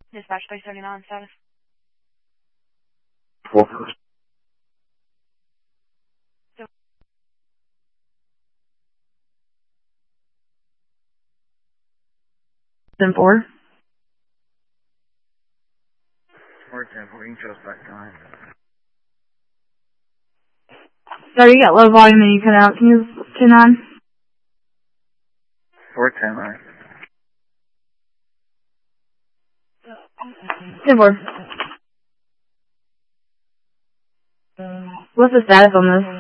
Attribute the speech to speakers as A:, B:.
A: Dispatch 379 status.
B: 4.
C: 4.
B: 410, reading shows back time.
C: Sorry, you got low volume and you cut out. Can you turn on?
B: 410, right?
C: 10-4. What's the status on this?